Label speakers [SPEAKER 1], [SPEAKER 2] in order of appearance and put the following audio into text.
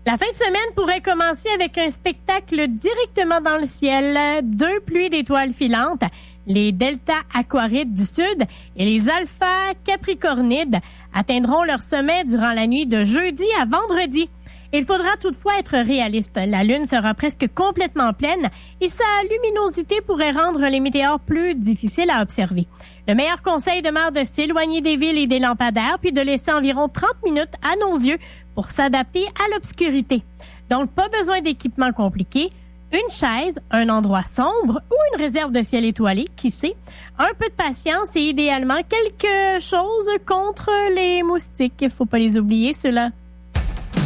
[SPEAKER 1] La fin de semaine pourrait commencer avec un spectacle directement dans le ciel. 2 pluies d'étoiles filantes, les Delta Aquarides du Sud et les Alpha Capricornides atteindront leur sommet durant la nuit de jeudi à vendredi. Il faudra toutefois être réaliste. La Lune sera presque complètement pleine et sa luminosité pourrait rendre les météores plus difficiles à observer. Le meilleur conseil demeure de s'éloigner des villes et des lampadaires puis de laisser environ 30 minutes à nos yeux pour s'adapter à l'obscurité. Donc, pas besoin d'équipement compliqué. Une chaise, un endroit sombre ou une réserve de ciel étoilé, qui sait. Un peu de patience et idéalement quelque chose contre les moustiques. Il faut pas les oublier, ceux-là.